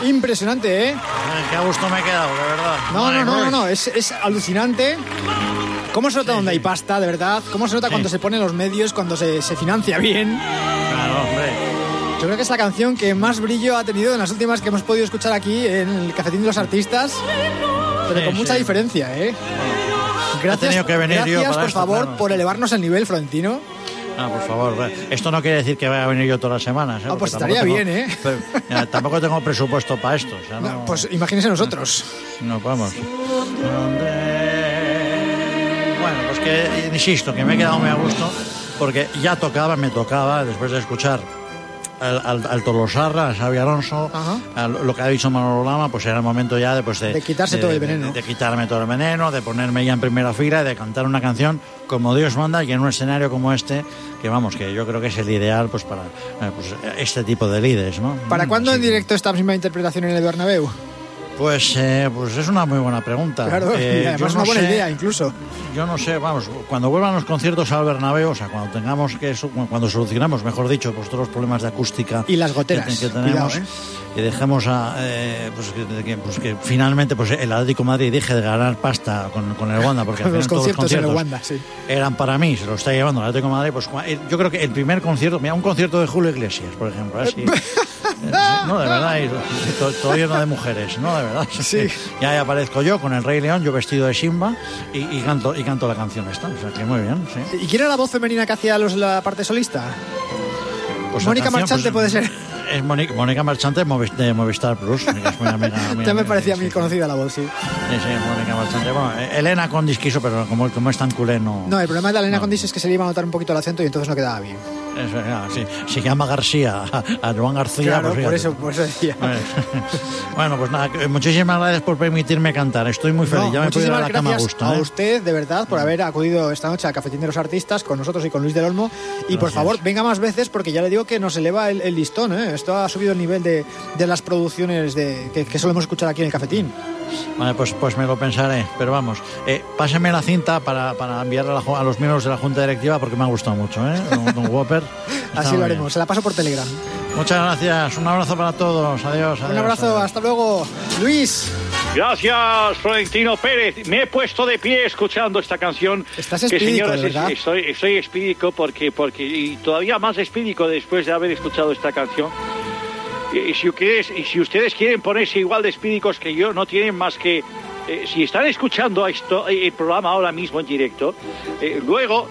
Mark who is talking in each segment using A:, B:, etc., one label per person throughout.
A: Impresionante, ¿eh?
B: Qué a gusto me he quedado, de verdad.
A: No, es alucinante. ¿Cómo se nota donde hay pasta, de verdad? ¿Cómo se nota cuando se ponen los medios, cuando se financia bien?
B: Claro, hombre.
A: Yo creo que es la canción que más brillo ha tenido en las últimas que hemos podido escuchar aquí en el Cafetín de los Artistas, pero con mucha diferencia, ¿eh? Gracias, por favor, por elevarnos el nivel, Florentino.
B: Por favor, esto no quiere decir que vaya a venir yo todas las semanas, ¿eh?
A: Pues estaría bien, ¿eh?
B: Pero, tampoco tengo presupuesto para esto. O sea, no...
A: Pues imagínese nosotros.
B: No, vamos. Bueno, pues que insisto, que me he quedado muy a gusto, porque ya me tocaba, después de escuchar al Tolosarra, a Xabi Alonso, lo que ha dicho Manolo Lama, pues era el momento ya de
A: quitarse todo el veneno.
B: De quitarme todo el veneno, de ponerme ya en primera fila y de cantar una canción como Dios manda y en un escenario como este, que vamos, que yo creo que es el ideal pues para este tipo de líderes, ¿no?
A: ¿Para cuándo en directo esta misma interpretación en el Bernabéu?
B: Pues es una muy buena pregunta.
A: Claro, y además es una buena idea, incluso.
B: Yo no sé, vamos, cuando vuelvan los conciertos al Bernabéu, o sea, cuando solucionemos, mejor dicho, pues todos los problemas de acústica
A: y las goteras
B: que tenemos, cuidado, y dejemos que finalmente pues el Atlético de Madrid deje de ganar pasta con el Wanda, porque al final todos los conciertos en el Wanda, eran para mí, se lo está llevando el Atlético de Madrid. Pues yo creo que el primer concierto, mira, un concierto de Julio Iglesias, por ejemplo, así. No, de verdad, todo lleno de mujeres, ¿no? De verdad.
A: Sí.
B: Ya aparezco yo con el Rey León, yo vestido de Simba, y canto la canción esta. O sea, que muy bien, sí.
A: ¿Y quién era la voz femenina que hacía la parte solista?
B: Pues
A: Mónica Marchante, puede ser.
B: Es Mónica Marchante de Movistar Plus. Es muy amiga,
A: ya me parecía muy conocida la voz, sí.
B: Sí, Mónica Marchante. Bueno, Elena Condis quiso, pero como es tan culé, no...
A: No, el problema de Elena Condis es que se le iba a notar un poquito el acento y entonces no quedaba bien.
B: Eso, sí. Se llama García, a Joan García.
A: Claro,
B: pues
A: por eso decía.
B: Bueno, pues nada, muchísimas gracias por permitirme cantar. Estoy muy feliz, ya me puedo ir a la cama a gusto.
A: A usted, de verdad, por haber acudido esta noche al Cafetín de los Artistas con nosotros y con Luis del Olmo. Y por favor, venga más veces, porque ya le digo que nos eleva el listón, ¿eh? Esto ha subido el nivel de las producciones que solemos escuchar aquí en el Cafetín.
B: Vale, pues me lo pensaré, pero vamos, páseme la cinta para enviarla a los miembros de la Junta Directiva, porque me ha gustado mucho, don Whopper.
A: Así lo haremos, se la paso por Telegram.
B: Muchas gracias, un abrazo para todos, adiós.
A: Un abrazo, hasta luego. Luis.
C: Gracias, Florentino Pérez. Me he puesto de pie escuchando esta canción.
A: Estás espídico,
C: señoras,
A: ¿verdad?
C: Estoy espídico porque y todavía más espídico después de haber escuchado esta canción. Y si ustedes quieren ponerse igual de espídicos que yo, no tienen más que... si están escuchando el programa ahora mismo en directo, luego,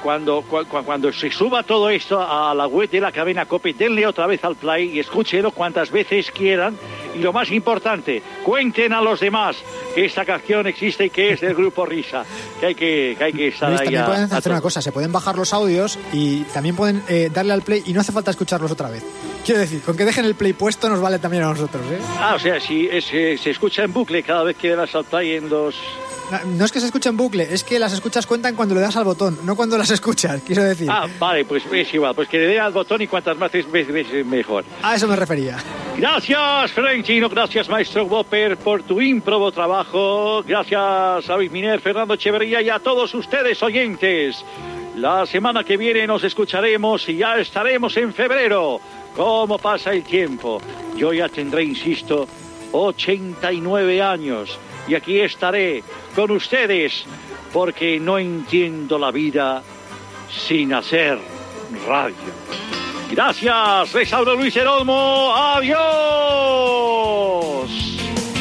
C: cuando se suba todo esto a la web de la cadena COPE, denle otra vez al play y escúchenlo cuantas veces quieran. Y lo más importante, cuenten a los demás que esta canción existe y que es del grupo Risa, que hay que estar
A: Luis,
C: ahí.
A: También pueden hacer una cosa, se pueden bajar los audios y también pueden darle al play y no hace falta escucharlos otra vez. Quiero decir, con que dejen el play puesto nos vale también a nosotros, ¿eh?
C: O sea, si se escucha en bucle cada vez que le das al play en los...
A: No es que se escuche en bucle, es que las escuchas cuentan cuando le das al botón, no cuando las escuchas, quiero decir.
C: Vale, pues es igual, pues que le dé al botón y cuantas más veces mejor.
A: A eso me refería.
C: Gracias, Florentino, gracias, maestro Whopper, por tu ímprobo trabajo. Gracias a Luis Miner, Fernando Echeverría y a todos ustedes, oyentes. La semana que viene nos escucharemos y ya estaremos en febrero. ¿Cómo pasa el tiempo? Yo ya tendré, insisto, 89 años. Y aquí estaré con ustedes porque no entiendo la vida sin hacer radio. Gracias, les habla Luis del Olmo. ¡Adiós!